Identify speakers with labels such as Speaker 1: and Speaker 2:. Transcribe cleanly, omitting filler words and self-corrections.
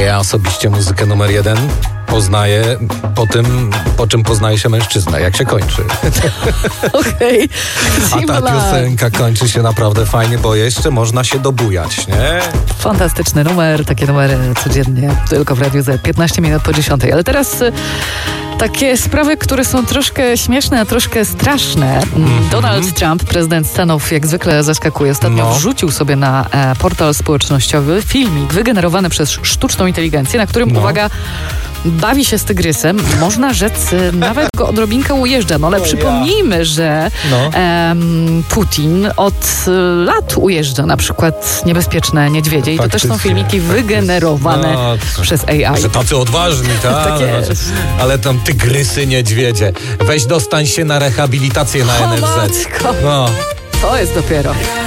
Speaker 1: Ja osobiście muzykę numer 1 poznaję po tym, po czym poznaje się mężczyzna, jak się kończy.
Speaker 2: Okej.
Speaker 1: A ta piosenka kończy się naprawdę fajnie, bo jeszcze można się dobujać, nie?
Speaker 2: Fantastyczny numer, takie numery codziennie, tylko w Radiu Z, 15 minut po 10. Ale teraz takie sprawy, które są troszkę śmieszne, a troszkę straszne. Donald Trump, prezydent Stanów, jak zwykle zaskakuje. Ostatnio wrzucił sobie na portal społecznościowy filmik wygenerowany przez sztuczną inteligencję, na którym, uwaga, bawi się z tygrysem. Można rzec, nawet go odrobinkę ujeżdża. No ale przypomnijmy, że Putin od lat ujeżdża na przykład niebezpieczne niedźwiedzie. I to też są filmiki wygenerowane przez AI.
Speaker 1: Że tacy odważni, tak?
Speaker 2: Tak jest.
Speaker 1: Ale tam tygrysy, niedźwiedzie. Weź dostań się na rehabilitację na NFZ.
Speaker 2: Matko. To jest dopiero.